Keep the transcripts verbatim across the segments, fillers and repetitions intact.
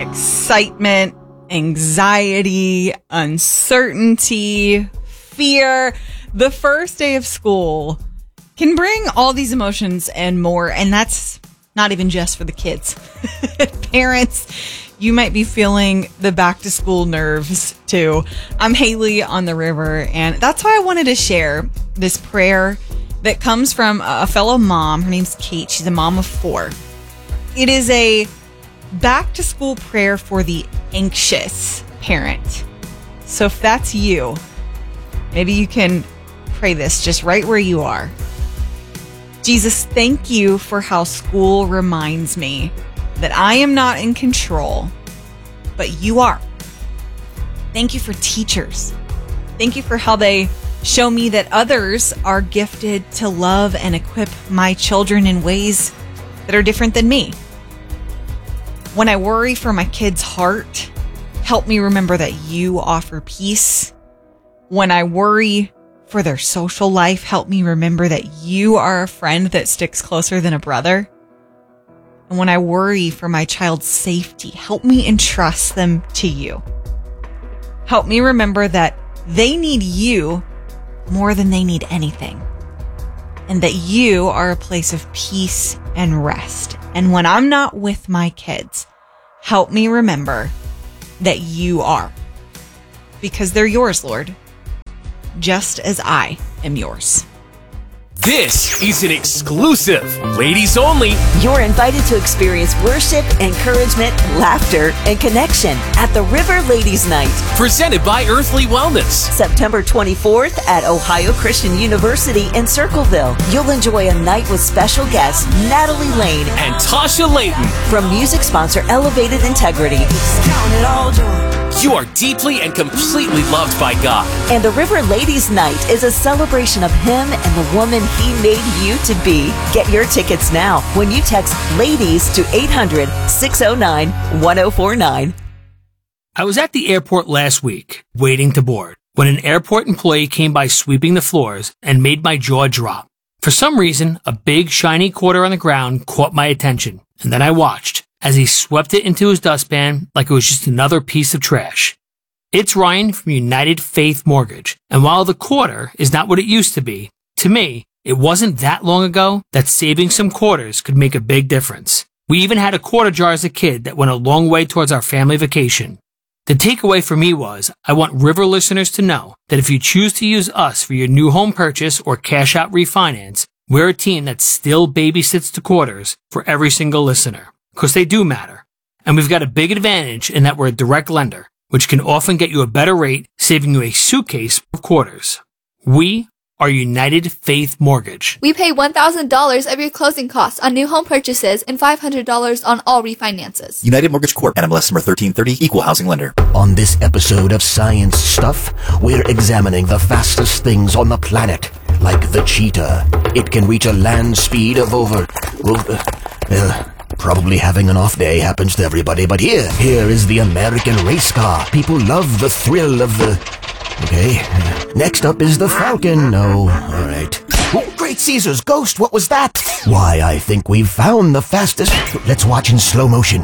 excitement, anxiety, uncertainty, fear. The first day of school can bring all these emotions and more, and that's not even just for the kids. Parents, you might be feeling the back to school nerves too. I'm Haley on the River, and that's why I wanted to share this prayer that comes from a fellow mom. Her name's Kate. She's a mom of four. It is a back to school prayer for the anxious parent. So if that's you, maybe you can pray this just right where you are. Jesus, thank you for how school reminds me that I am not in control, but you are. Thank you for teachers. Thank you for how they show me that others are gifted to love and equip my children in ways that are different than me. When I worry for my kid's heart, help me remember that you offer peace. When I worry for their social life, help me remember that you are a friend that sticks closer than a brother. And when I worry for my child's safety, help me entrust them to you. Help me remember that they need you more than they need anything, and that you are a place of peace and rest. And when I'm not with my kids, help me remember that you are, because they're yours, Lord, just as I am yours. This is an exclusive, ladies only. You're invited to experience worship, encouragement, laughter, and connection at the River Ladies Night. Presented by Earthly Wellness. September twenty-fourth at Ohio Christian University in Circleville. You'll enjoy a night with special guests Natalie Lane and Tasha Layton. From music sponsor Elevated Integrity. Count it all joy. You are deeply and completely loved by God. And the River Ladies Night is a celebration of Him and the woman He made you to be. Get your tickets now when you text LADIES to eight hundred, six oh nine, one oh four nine. I was at the airport last week, waiting to board, when an airport employee came by sweeping the floors and made my jaw drop. For some reason, a big shiny quarter on the ground caught my attention, and then I watched as he swept it into his dustpan like it was just another piece of trash. It's Ryan from United Faith Mortgage, and while the quarter is not what it used to be, to me, it wasn't that long ago that saving some quarters could make a big difference. We even had a quarter jar as a kid that went a long way towards our family vacation. The takeaway for me was, I want River listeners to know that if you choose to use us for your new home purchase or cash out refinance, we're a team that still babysits the quarters for every single listener. Because they do matter. And we've got a big advantage in that we're a direct lender, which can often get you a better rate, saving you a suitcase of quarters. We are United Faith Mortgage. We pay one thousand dollars of your closing costs on new home purchases and five hundred dollars on all refinances. United Mortgage Corp. N M L S number thirteen thirty, Equal Housing Lender. On this episode of Science Stuff, we're examining the fastest things on the planet, like the cheetah. It can reach a land speed of over... over uh, Probably having an off day happens to everybody, but here, here is the American race car. People love the thrill of the... Okay. Next up is the Falcon. Oh, all right. Oh, Great Caesar's ghost, what was that? Why, I think we've found the fastest... Let's watch in slow motion.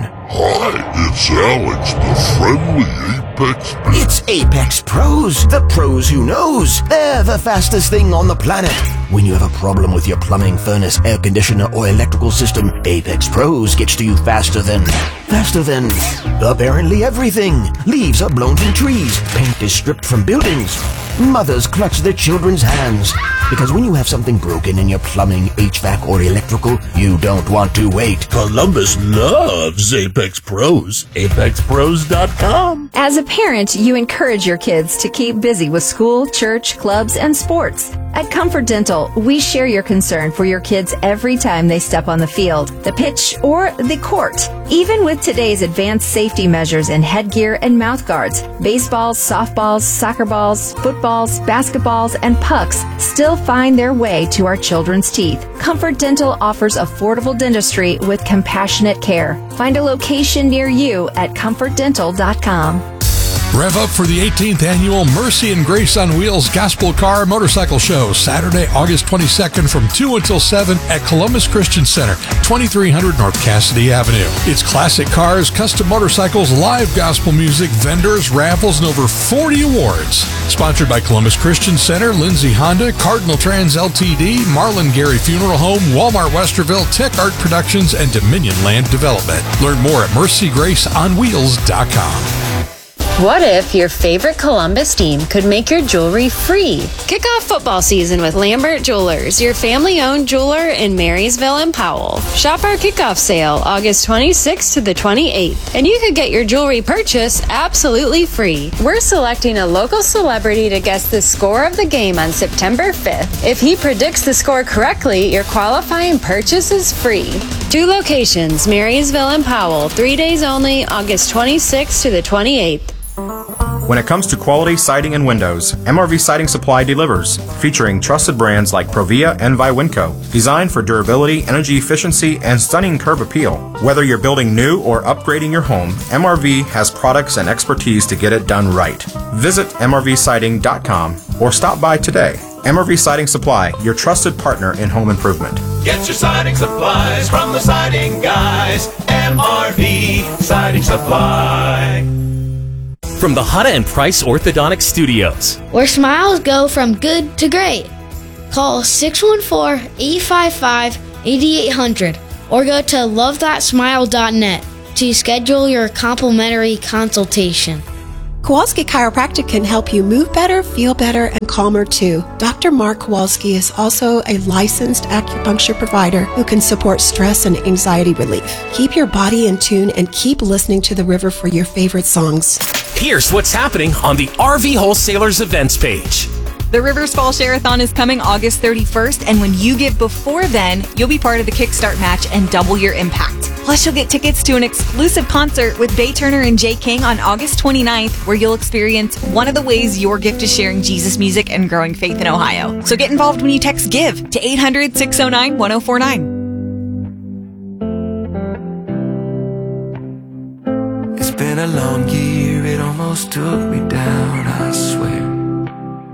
Hi, it's Alex, the friendly Apex Pro. It's Apex Pros, the pros who knows. They're the fastest thing on the planet. When you have a problem with your plumbing, furnace, air conditioner, or electrical system, Apex Pros gets to you faster than... Faster than... apparently everything. Leaves are blown from trees. Paint is stripped from buildings. Mothers clutch their children's hands. Because when you have something broken in your plumbing, H V A C, or electrical, you don't want to wait. Columbus loves Apex Pros. Apex Pros dot com. As a parent, you encourage your kids to keep busy with school, church, clubs, and sports. At Comfort Dental, we share your concern for your kids every time they step on the field, the pitch, or the court. Even with today's advanced safety measures in headgear and mouth guards, baseballs, softballs, soccer balls, footballs, basketballs, and pucks still find their way to our children's teeth. Comfort Dental offers affordable dentistry with compassionate care. Find a location near you at comfort dental dot com. Rev up for the eighteenth annual Mercy and Grace on Wheels Gospel Car Motorcycle Show, Saturday, August twenty-second from two until seven at Columbus Christian Center, twenty-three hundred North Cassidy Avenue. It's classic cars, custom motorcycles, live gospel music, vendors, raffles, and over forty awards. Sponsored by Columbus Christian Center, Lindsay Honda, Cardinal Trans L T D, Marlon Gary Funeral Home, Walmart Westerville, Tech Art Productions, and Dominion Land Development. Learn more at mercy grace on wheels dot com. What if your favorite Columbus team could make your jewelry free? Kick off football season with Lambert Jewelers, your family-owned jeweler in Marysville and Powell. Shop our kickoff sale August twenty-sixth to the twenty-eighth, and you could get your jewelry purchase absolutely free. We're selecting a local celebrity to guess the score of the game on September fifth. If he predicts the score correctly, your qualifying purchase is free. Two locations, Marysville and Powell, three days only, August twenty-sixth to the twenty-eighth. When it comes to quality siding and windows, M R V Siding Supply delivers, featuring trusted brands like Provia and Viwinco, designed for durability, energy efficiency, and stunning curb appeal. Whether you're building new or upgrading your home, M R V has products and expertise to get it done right. Visit M R V siding dot com or stop by today. M R V Siding Supply, your trusted partner in home improvement. Get your siding supplies from the siding guys. M R V Siding Supply. From the Hutta and Price Orthodontic Studios, where smiles go from good to great. Call six one four, eight five five, eight eight hundred or go to love that smile dot net to schedule your complimentary consultation. Kowalski Chiropractic can help you move better, feel better, and calmer too. Doctor Mark Kowalski is also a licensed acupuncture provider who can support stress and anxiety relief. Keep your body in tune and keep listening to the river for your favorite songs. Here's what's happening on the R V Wholesalers events page. The Rivers Fall Share-a-thon is coming August thirty-first, and when you give before then, you'll be part of the Kickstart match and double your impact. Plus, you'll get tickets to an exclusive concert with Bay Turner and Jay King on August twenty-ninth, where you'll experience one of the ways your gift is sharing Jesus music and growing faith in Ohio. So get involved when you text GIVE to eight hundred, six oh nine, one oh four nine. It's been a long year, it almost took me down, I swear.